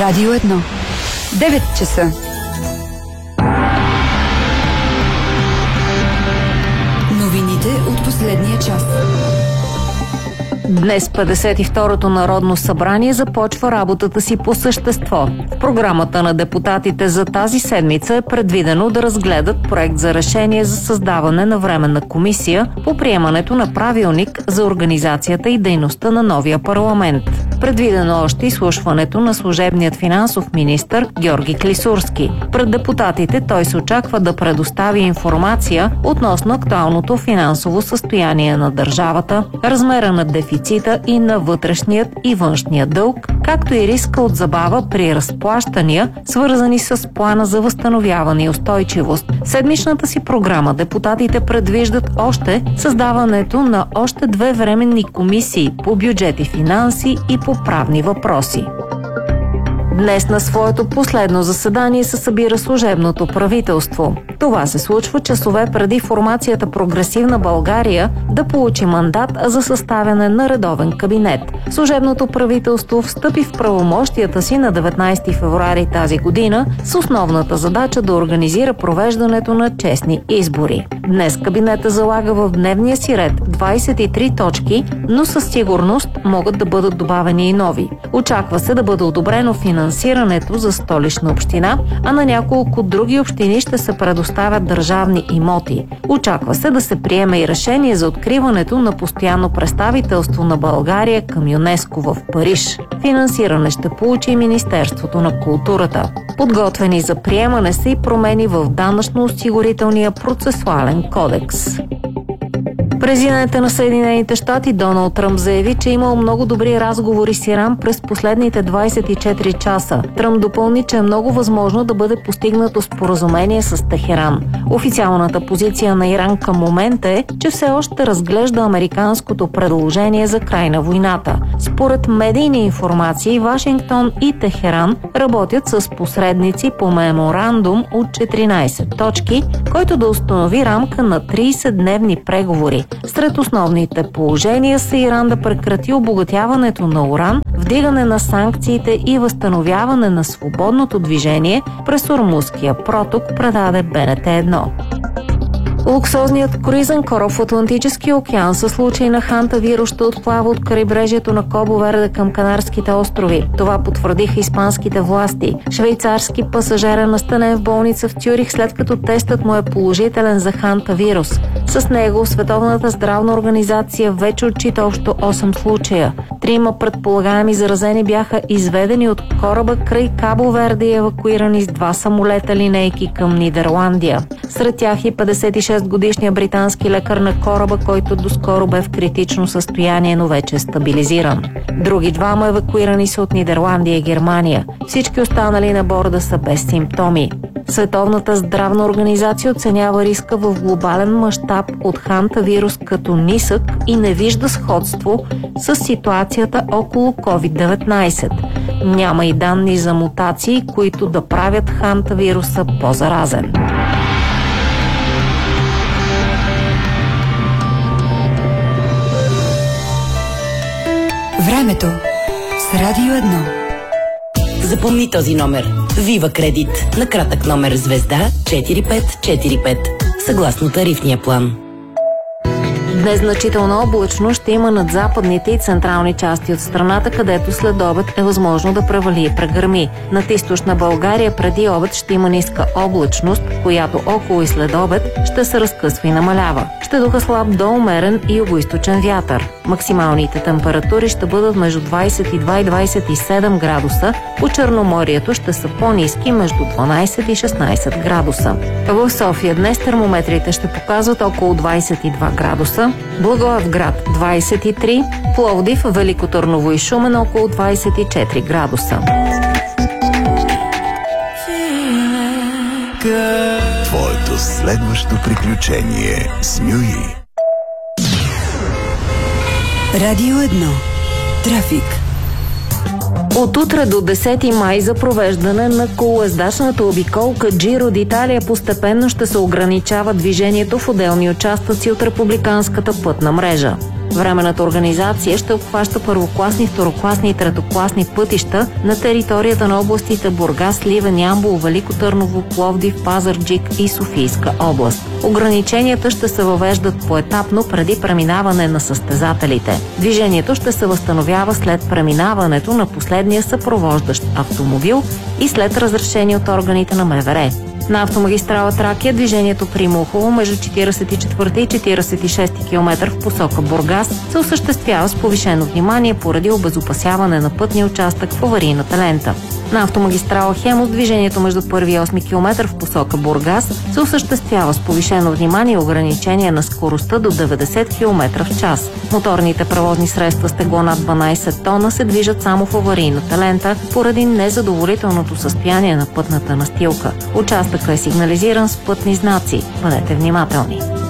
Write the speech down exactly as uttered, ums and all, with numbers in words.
Радио едно. девет часа. Новините от последния час. Днес петдесет и второто Народно събрание започва работата си по същество. В програмата на депутатите за тази седмица е предвидено да разгледат проект за решение за създаване на временна комисия по приемането на правилник за организацията и дейността на новия парламент. Предвидено още изслушването на служебният финансов министър Георги Клисурски. Пред депутатите той се очаква да предостави информация относно актуалното финансово състояние на държавата, размера на дефицита и на вътрешният и външния дълг, както и риска от забава при разплащания, свързани с плана за възстановяване и устойчивост. В седмичната си програма депутатите предвиждат още създаването на още две временни комисии по бюджет и финанси и по правни въпроси. Днес на своето последно заседание се събира служебното правителство. Това се случва часове преди формацията Прогресивна България да получи мандат за съставяне на редовен кабинет. Служебното правителство встъпи в правомощията си на деветнайсети февруари тази година с основната задача да организира провеждането на честни избори. Днес кабинета залага в дневния си ред двайсет и три точки, но със сигурност могат да бъдат добавени и нови. Очаква се да бъде одобрено финансирането за Столична община, а на няколко други общини ще се предоставят държавни имоти. Очаква се да се приеме и решение за откриването на постоянно представителство на България към ЮНЕСКО в Париж. Финансиране ще получи и Министерството на културата. Подготвени за приемане са и промени в данъчно-осигурителния процесуален кодекс. Президентът на Съединените щати Доналд Тръмп заяви, че имал много добри разговори с Иран през последните двайсет и четири часа. Тръмп допълни, че е много възможно да бъде постигнато споразумение с Техеран. Официалната позиция на Иран към момента е, че все още разглежда американското предложение за край на войната. Според медийни информации, Вашингтон и Техеран работят с посредници по меморандум от четиринайсет точки, който да установи рамка на трийсетдневни преговори. Сред основните положения са Иран да прекрати обогатяването на уран, вдигане на санкциите и възстановяване на свободното движение през Ормузския проток, предаде Б Н Т едно. Луксозният круизен кораб в Атлантическия океан със случай на хантавирус ще отплава от крайбрежието на Кабо Верде към Канарските острови. Това потвърдиха испанските власти. Швейцарски пасажер е настанен в болница в Цюрих, след като тестът му е положителен за хантавирус. С него Световната здравна организация вече отчита общо осем случая. Трима предполагаеми заразени бяха изведени от кораба край Кабо Верде и евакуирани с два самолета линейки към Нидерландия. Сред тях и петдесет и шест годишния британски лекар на кораба, който доскоро бе в критично състояние, но вече е стабилизиран. Други двама евакуирани са от Нидерландия и Германия. Всички останали на борда са без симптоми. Световната здравна организация оценява риска в глобален мащаб от хантавирус като нисък и не вижда сходство с ситуацията около ковид деветнайсет. Няма и данни за мутации, които да правят хантавируса по-заразен. Времето с Радио едно. Запомни този номер. Вива Кредит. На кратък номер звезда четири пет четири пет. Съгласно тарифния план. Днес значителна облачно ще има над западните и централни части от страната, където след обед е възможно да превали и прегърми. Над източна България преди обед ще има ниска облачност, която около и след обед ще се разкъсва и намалява. Ще духа слаб до умерен и югоизточен вятър. Максималните температури ще бъдат между двайсет и два и двайсет и седем градуса. По Черноморието ще са по-ниски между дванайсет и шестнайсет градуса. В София днес термометрите ще показват около двайсет и два градуса, Благоевград двайсет и три, Пловдив, Велико Търново и Шумен около двайсет и четири градуса. Твоето следващо приключение с Мюи. Радио едно. Трафик. От утре до десети май за провеждане на колоездачната обиколка Джиро d'Italia постепенно ще се ограничава движението в отделни участъци от републиканската пътна мрежа. Временната организация ще обхваща първокласни, второкласни и третокласни пътища на територията на областите Бургас, Сливен, Ямбол, Велико Търново, Пловдив, Пазарджик и Софийска област. Ограниченията ще се въвеждат поетапно преди преминаване на състезателите. Движението ще се възстановява след преминаването на последния съпровождащ автомобил и след разрешение от органите на МВР. На автомагистрала Тракия движението при Мухово между четиридесет и четвърти и четиридесет и шести километър в посока Бургас се осъществява с повишено внимание поради обезопасяване на пътния участък в аварийната лента. На автомагистрала Хемус движението между първи и осми километър в посока Бургас се осъществява с повишено внимание и ограничение на скоростта до деветдесет километра в час. Моторните превозни средства с тегло над дванадесет тона се движат само в аварийната лента поради незадоволителното състояние на пътната настилка. Участъкът е сигнализиран с пътни знаци. Бъдете внимателни.